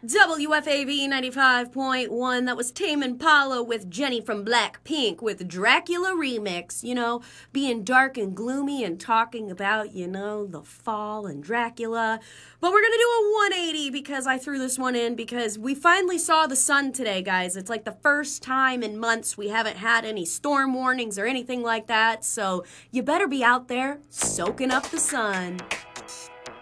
WFAV 95.1. That was Tame Impala with Jenny from Blackpink with Dracula Remix. You know, being dark and gloomy and talking about, the fall and Dracula. But we're going to do a 180 because I threw this one in because we finally saw the sun today, guys. It's like the first time in months we haven't had any storm warnings or anything like that. So you better be out there soaking up the sun.